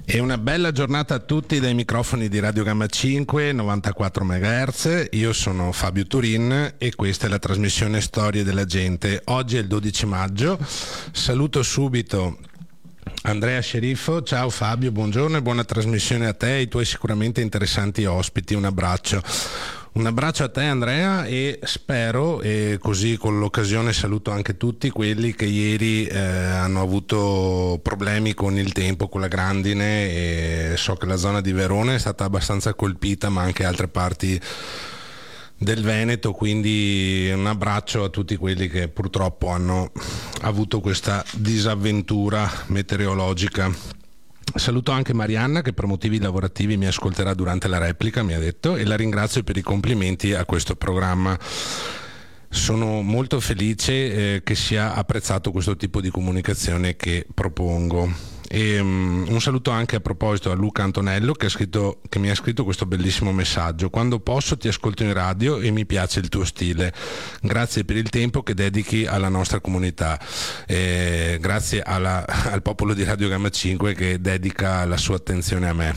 E una bella giornata a tutti dai microfoni di Radio Gamma 5, 94 MHz. Io sono Fabio Turin e questa è la trasmissione Storie della Gente. Oggi è il 12 maggio. Saluto subito Andrea Sceriffo. Ciao Fabio, buongiorno e buona trasmissione a te e ai tuoi sicuramente interessanti ospiti. Un abbraccio. Un abbraccio a te Andrea e spero, e così con l'occasione saluto anche tutti quelli che ieri hanno avuto problemi con il tempo, con la grandine, e so che la zona di Verona è stata abbastanza colpita, ma anche altre parti del Veneto, quindi un abbraccio a tutti quelli che purtroppo hanno avuto questa disavventura meteorologica. Saluto anche Marianna che per motivi lavorativi mi ascolterà durante la replica, mi ha detto, e la ringrazio per i complimenti a questo programma. Sono molto felice che sia apprezzato questo tipo di comunicazione che propongo. E un saluto anche a proposito a Luca Antonello che mi ha scritto questo bellissimo messaggio: quando posso ti ascolto in radio e mi piace il tuo stile, grazie per il tempo che dedichi alla nostra comunità, grazie al popolo di Radio Gamma 5 che dedica la sua attenzione a me,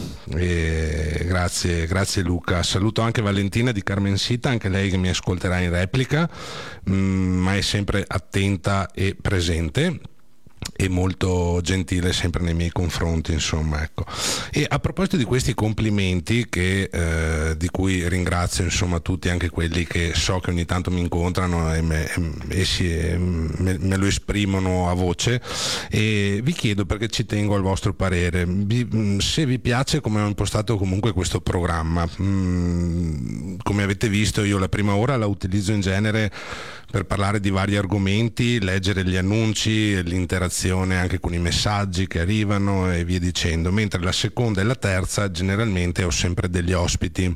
grazie Luca. Saluto anche Valentina di Carmensita, anche lei che mi ascolterà in replica, ma è sempre attenta e presente e molto gentile sempre nei miei confronti, insomma, ecco. E a proposito di questi complimenti di cui ringrazio insomma tutti, anche quelli che so che ogni tanto mi incontrano e me lo esprimono a voce, e vi chiedo, perché ci tengo al vostro parere, se vi piace come ho impostato comunque questo programma. Come avete visto, io la prima ora la utilizzo in genere per parlare di vari argomenti, leggere gli annunci, l'interazione anche con i messaggi che arrivano e via dicendo, mentre la seconda e la terza generalmente ho sempre degli ospiti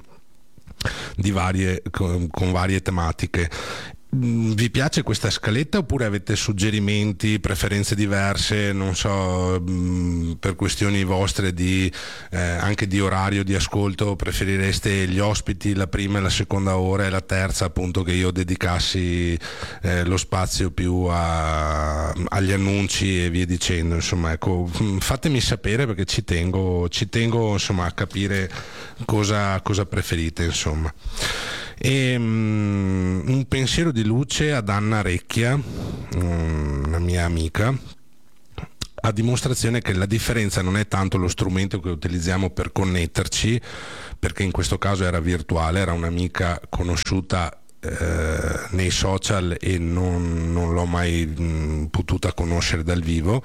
con varie tematiche. Vi piace questa scaletta oppure avete suggerimenti, preferenze diverse, non so, per questioni vostre anche di orario di ascolto, preferireste gli ospiti la prima e la seconda ora e la terza appunto che io dedicassi lo spazio più agli annunci e via dicendo, insomma, ecco, fatemi sapere perché ci tengo insomma a capire cosa preferite, insomma. E un pensiero di luce ad Anna Recchia, una mia amica, a dimostrazione che la differenza non è tanto lo strumento che utilizziamo per connetterci, perché in questo caso era virtuale, era un'amica conosciuta nei social e non l'ho mai potuta conoscere dal vivo,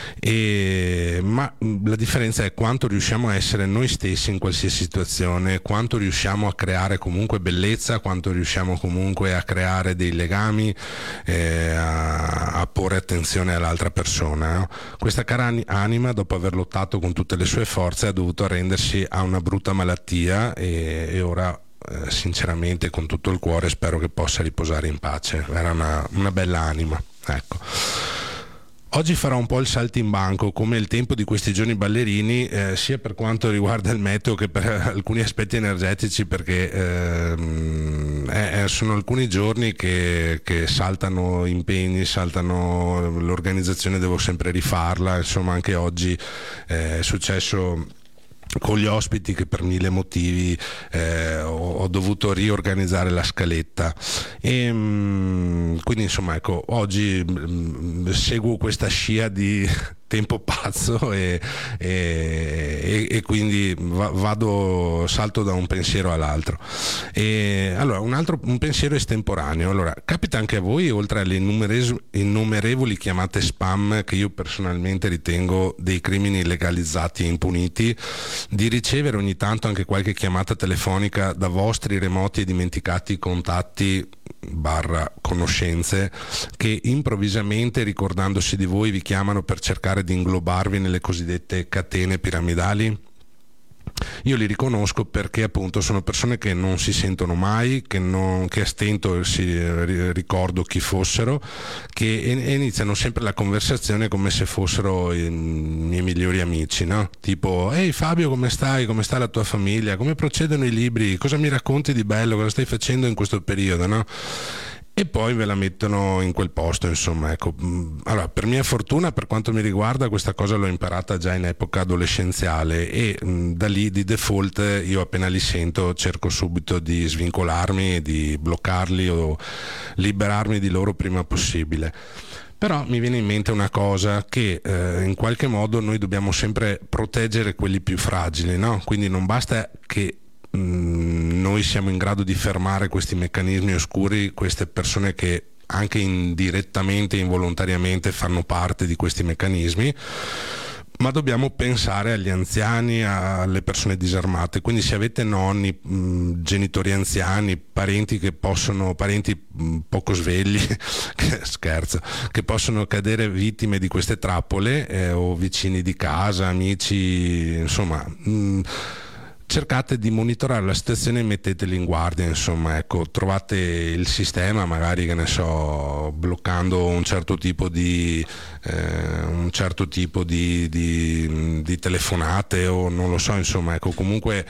ma la differenza è quanto riusciamo a essere noi stessi in qualsiasi situazione, quanto riusciamo a creare comunque bellezza, quanto riusciamo comunque a creare dei legami, a porre attenzione all'altra persona, no? Questa cara anima, dopo aver lottato con tutte le sue forze, ha dovuto arrendersi a una brutta malattia e ora sinceramente con tutto il cuore spero che possa riposare in pace. Era una bella anima, ecco. Oggi farò un po' il saltimbanco come il tempo di questi giorni ballerini, sia per quanto riguarda il meteo che per alcuni aspetti energetici, perché sono alcuni giorni che saltano impegni, saltano l'organizzazione, devo sempre rifarla, insomma anche oggi è successo con gli ospiti che per mille motivi ho dovuto riorganizzare la scaletta e quindi insomma ecco, oggi seguo questa scia di tempo pazzo e quindi salto da un pensiero all'altro. E allora un pensiero estemporaneo. Allora, capita anche a voi, oltre alle innumerevoli chiamate spam che io personalmente ritengo dei crimini legalizzati e impuniti, di ricevere ogni tanto anche qualche chiamata telefonica da vostri remoti e dimenticati contatti / conoscenze che improvvisamente, ricordandosi di voi, vi chiamano per cercare di inglobarvi nelle cosiddette catene piramidali? Io li riconosco perché appunto sono persone che non si sentono mai, che a stento ricordo chi fossero, che iniziano sempre la conversazione come se fossero i miei migliori amici, no? Tipo: ehi Fabio, come stai? Come sta la tua famiglia? Come procedono i libri? Cosa mi racconti di bello? Cosa stai facendo in questo periodo, no? e poi ve la mettono in quel posto, insomma, ecco. Allora, per mia fortuna, per quanto mi riguarda, questa cosa l'ho imparata già in epoca adolescenziale e da lì di default io appena li sento cerco subito di svincolarmi, di bloccarli o liberarmi di loro prima possibile. Però mi viene in mente una cosa, che in qualche modo noi dobbiamo sempre proteggere quelli più fragili, no? Quindi non basta che noi siamo in grado di fermare questi meccanismi oscuri, queste persone che anche indirettamente, involontariamente fanno parte di questi meccanismi, ma dobbiamo pensare agli anziani, alle persone disarmate. Quindi se avete nonni, genitori anziani, parenti poco svegli, scherzo, che possono cadere vittime di queste trappole, o vicini di casa, amici, insomma, cercate di monitorare la situazione e metteteli in guardia, insomma, ecco, trovate il sistema, magari, che ne so, bloccando un certo tipo di telefonate, o non lo so, insomma, ecco, comunque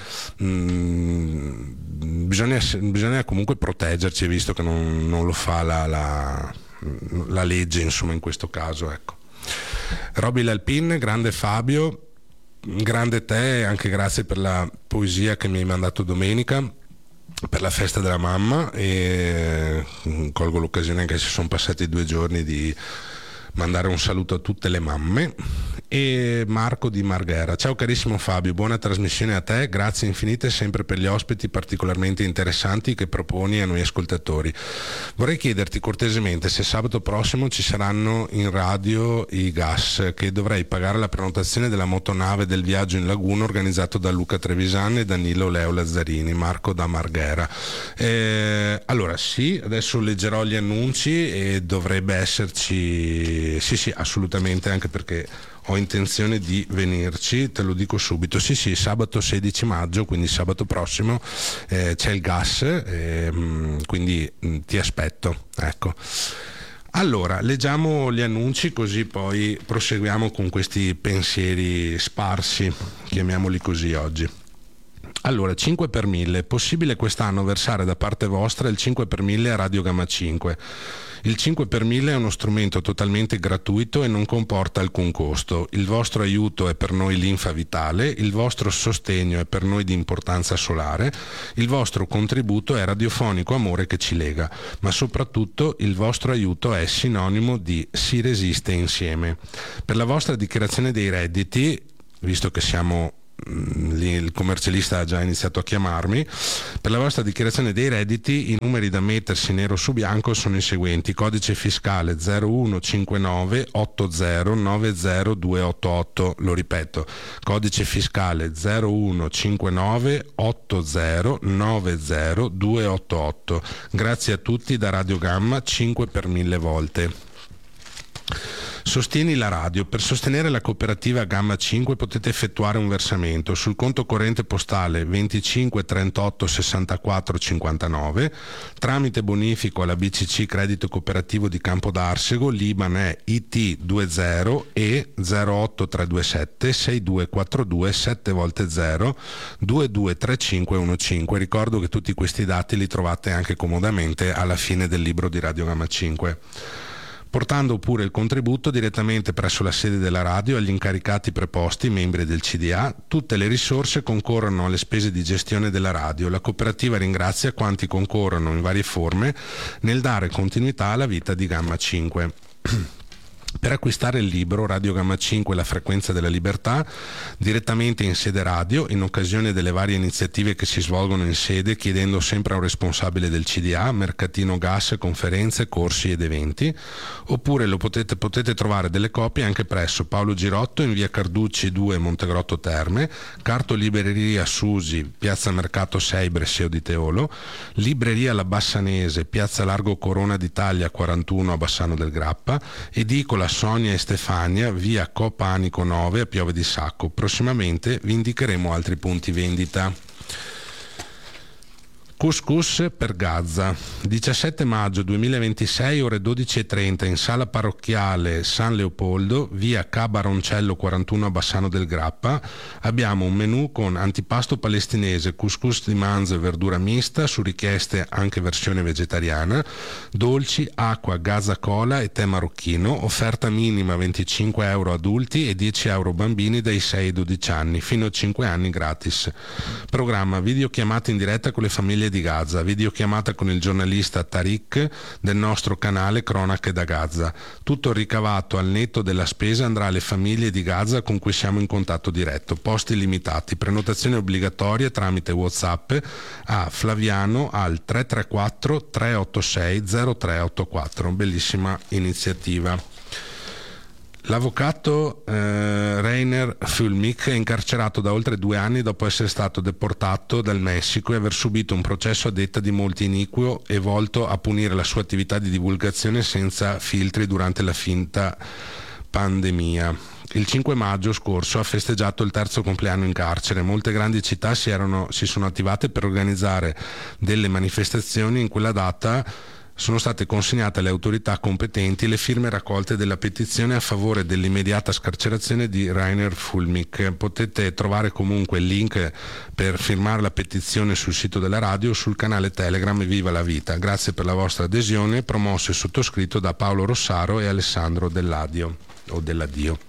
bisogna comunque proteggerci, visto che non lo fa la legge, insomma, in questo caso, ecco. Roby Lalpin, grande Fabio, grande te, anche grazie per la poesia che mi hai mandato domenica per la festa della mamma, e colgo l'occasione, anche se sono passati 2 giorni, di mandare un saluto a tutte le mamme. E Marco di Marghera: ciao carissimo Fabio, buona trasmissione a te, grazie infinite sempre per gli ospiti particolarmente interessanti che proponi a noi ascoltatori. Vorrei chiederti cortesemente se sabato prossimo ci saranno in radio i gas, che dovrei pagare la prenotazione della motonave del viaggio in laguna organizzato da Luca Trevisan e Danilo Leo Lazzarini. Marco da Marghera. Allora sì, adesso leggerò gli annunci e dovrebbe esserci, sì assolutamente, anche perché ho intenzione di venirci, te lo dico subito. Sì, sabato 16 maggio, quindi sabato prossimo, c'è il gas, quindi ti aspetto, ecco. Allora, leggiamo gli annunci, così poi proseguiamo con questi pensieri sparsi, chiamiamoli così oggi. Allora, 5 per 1000, è possibile quest'anno versare da parte vostra il 5 per 1000 a Radio Gamma 5. Il 5 per 1000 è uno strumento totalmente gratuito e non comporta alcun costo. Il vostro aiuto è per noi linfa vitale, il vostro sostegno è per noi di importanza solare, il vostro contributo è radiofonico amore che ci lega, ma soprattutto il vostro aiuto è sinonimo di si resiste insieme. Per la vostra dichiarazione dei redditi, visto che siamo lì, il commercialista ha già iniziato a chiamarmi, per la vostra dichiarazione dei redditi i numeri da mettersi nero su bianco sono i seguenti: codice fiscale 0159 8090288, lo ripeto, codice fiscale 0159 8090288. Grazie a tutti da Radio Gamma 5 per 1000 volte. Sostieni la radio. Per sostenere la cooperativa Gamma 5 potete effettuare un versamento sul conto corrente postale 25 38 64 59, tramite bonifico alla BCC Credito Cooperativo di Campo d'Arsego. L'IBAN è IT20 E 08327 6242 7 volte 0 223515. Ricordo che tutti questi dati li trovate anche comodamente alla fine del libro di Radio Gamma 5. Portando pure il contributo direttamente presso la sede della radio agli incaricati preposti, membri del CDA. Tutte le risorse concorrono alle spese di gestione della radio. La cooperativa ringrazia quanti concorrono in varie forme nel dare continuità alla vita di Gamma 5. Per acquistare il libro Radio Gamma 5 La frequenza della libertà direttamente in sede radio, in occasione delle varie iniziative che si svolgono in sede, chiedendo sempre a un responsabile del CDA, mercatino gas, conferenze, corsi ed eventi, oppure potete trovare delle copie anche presso Paolo Girotto in via Carducci 2 Montegrotto Terme, Cartolibreria Susi, piazza Mercato 6 Bresseo di Teolo, Libreria La Bassanese, piazza Largo Corona d'Italia 41 a Bassano del Grappa, edicola Sonia e Stefania, via Copanico 9 a Piove di Sacco. Prossimamente vi indicheremo altri punti vendita. Couscous per Gaza, 17 maggio 2026, ore 12:30 in sala parrocchiale San Leopoldo, via Ca Baroncello 41 a Bassano del Grappa. Abbiamo un menù con antipasto palestinese, couscous di manzo e verdura mista, su richieste anche versione vegetariana, dolci, acqua, Gaza cola e tè marocchino, offerta minima 25 euro adulti e 10 euro bambini dai 6 ai 12 anni, fino a 5 anni gratis. Programma videochiamate in diretta con le famiglie di Gaza, videochiamata con il giornalista Tariq del nostro canale Cronache da Gaza. Tutto il ricavato al netto della spesa andrà alle famiglie di Gaza con cui siamo in contatto diretto. Posti limitati, prenotazioni obbligatorie tramite WhatsApp a Flaviano al 334 386 0384. Bellissima iniziativa. L'avvocato Rainer Fulmich è incarcerato da oltre 2 anni dopo essere stato deportato dal Messico e aver subito un processo a detta di molti iniquo e volto a punire la sua attività di divulgazione senza filtri durante la finta pandemia. Il 5 maggio scorso ha festeggiato il 3° compleanno in carcere. Molte grandi città si sono attivate per organizzare delle manifestazioni. In quella data sono state consegnate alle autorità competenti le firme raccolte della petizione a favore dell'immediata scarcerazione di Rainer Fulmich. Potete trovare comunque il link per firmare la petizione sul sito della radio o sul canale Telegram Viva la Vita. Grazie per la vostra adesione, promosso e sottoscritto da Paolo Rossaro e Alessandro Dell'Adio o Delladio.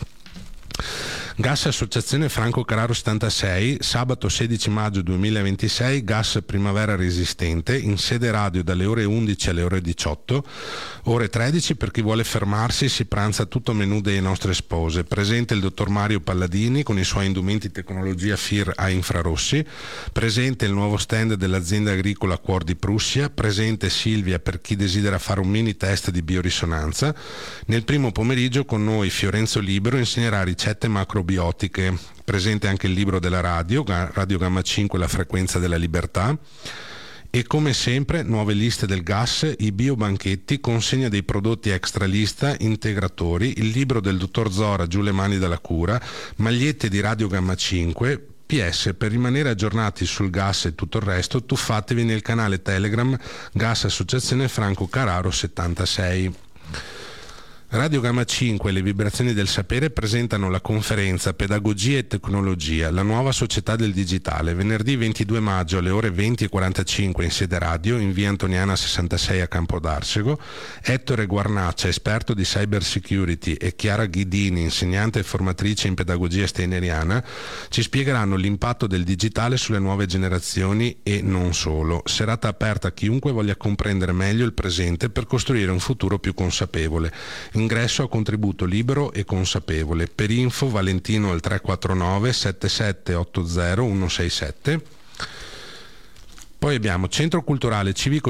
Gas Associazione Franco Carraro 76, sabato 16 maggio 2026, gas primavera resistente, in sede radio dalle ore 11 alle ore 18, ore 13 per chi vuole fermarsi, si pranza tutto menù delle nostre spose. Presente il dottor Mario Palladini con i suoi indumenti tecnologia FIR a infrarossi, presente il nuovo stand dell'azienda agricola Cuor di Prussia, presente Silvia per chi desidera fare un mini test di biorisonanza. Nel primo pomeriggio con noi Fiorenzo Libero insegnerà ricette macrobiotiche. Presente anche il libro della Radio Gamma 5, la frequenza della libertà. E come sempre nuove liste del gas, i biobanchetti, consegna dei prodotti extra lista, integratori, il libro del dottor Zora Giù le mani dalla cura, magliette di Radio Gamma 5. PS, per rimanere aggiornati sul gas e tutto il resto, tuffatevi nel canale Telegram Gas Associazione Franco Carraro 76. Radio Gamma 5 e le vibrazioni del sapere presentano la conferenza Pedagogia e Tecnologia, la nuova società del digitale, venerdì 22 maggio alle ore 20:45 in sede radio, in via Antoniana 66 a Campo d'Arsego. Ettore Guarnaccia, esperto di cyber security, e Chiara Ghidini, insegnante e formatrice in pedagogia steineriana, ci spiegheranno l'impatto del digitale sulle nuove generazioni e non solo. Serata aperta a chiunque voglia comprendere meglio il presente per costruire un futuro più consapevole. Ingresso a contributo libero e consapevole. Per info Valentino al 349 7780 167. Poi abbiamo Centro Culturale Civico